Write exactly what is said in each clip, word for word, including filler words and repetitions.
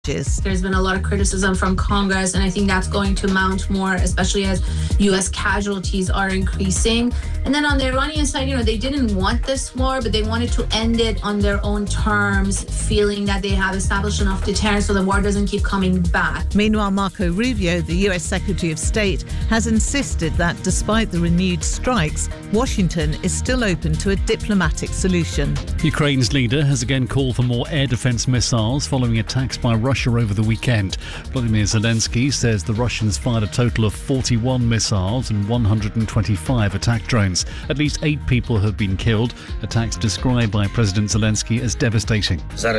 There's been a lot of criticism from Congress, and I think that's going to mount more, especially as U S casualties are increasing. And then on the Iranian side, you know, they didn't want this war, but they wanted to end it on their own terms, feeling that they have established enough deterrence so the war doesn't keep coming back. Meanwhile, Marco Rubio, the U S Secretary of State, has insisted that despite the renewed strikes, Washington is still open to a diplomatic solution. Ukraine's leader has again called for more air defence missiles following attacks by Russia over the weekend. Volodymyr Zelensky says the Russians fired a total of forty-one missiles and one hundred twenty-five attack drones. At least eight people have been killed, attacks described by President Zelensky as devastating.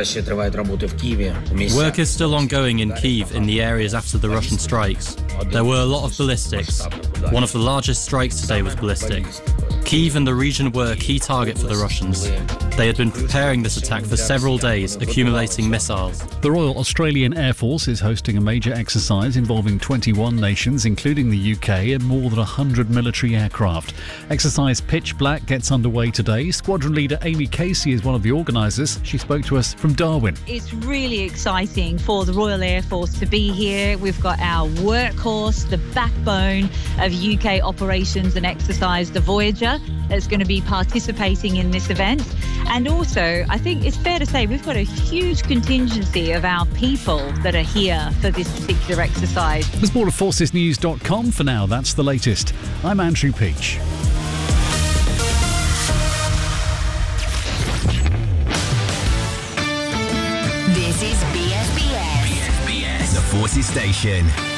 Work is still ongoing in Kyiv in the areas after the Russian strikes. There were a lot of ballistics. One of the largest strikes today was ballistic. Kyiv and the region were a key target for the Russians. They had been preparing this attack for several days, accumulating missiles. The Royal Australian Air Force is hosting a major exercise involving twenty-one nations, including the U K, and more than one hundred military aircraft. Exercise Pitch Black gets underway today. Squadron leader Amy Casey is one of the organisers. She spoke to us from Darwin. It's really exciting for the Royal Air Force to be here. We've got our workhorse, the backbone of U K operations and exercise, the Voyager, that's going to be participating in this event. And also, I think it's fair to say we've got a huge contingency of our people that are here for this particular exercise. There's more at forces news dot com. For now, that's the latest. I'm Andrew Peach. This is B S B S. B S B S, the Forces Station.